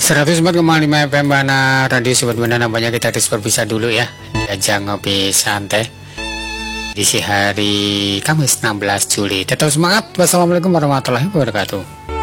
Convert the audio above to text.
104,5 FM Bana Radio Sobat Bana, nampaknya kita harus berpisah dulu ya di ajang ngopi santai di hari Kamis 16 Juli. Tetap semangat. Wassalamualaikum warahmatullahi wabarakatuh.